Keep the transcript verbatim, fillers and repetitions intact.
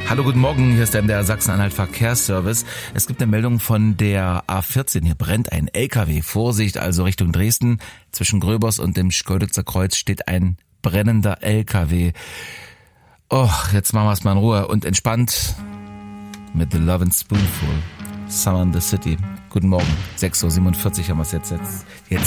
Hallo, guten Morgen, hier ist dann der Sachsen-Anhalt Verkehrsservice. Es gibt eine Meldung von der A vierzehn, hier brennt ein L K W. Vorsicht, also Richtung Dresden. Zwischen Gröbers und dem Schkeuditzer Kreuz steht ein brennender L K W. Oh, jetzt machen wir es mal in Ruhe und entspannt mit The Love and Spoonful. Summer in the City. Guten Morgen, sechs Uhr siebenundvierzig haben wir es jetzt, jetzt, jetzt